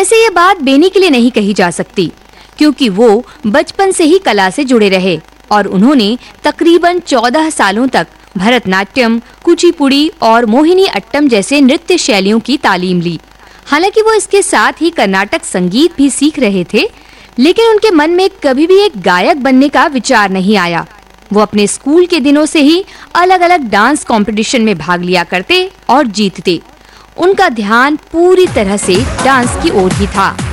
वैसे ये बात बेनी के लिए नहीं कही जा सकती, क्योंकि वो बचपन से ही कला से जुड़े रहे और उन्होंने तकरीबन 14 सालों तक भरतनाट्यम, कुचिपुड़ी और मोहिनी अट्टम जैसे नृत्य शैलियों की तालीम ली। हालांकि वो इसके साथ ही कर्नाटक संगीत भी सीख रहे थे, लेकिन उनके मन में कभी भी एक गायक बनने का विचार नहीं आया। वो अपने स्कूल के दिनों से ही अलग-अलग डांस कंपटीशन में भाग लिया करते और जीतते। उनका ध्यान पूरी तरह से डांस की ओर ही था।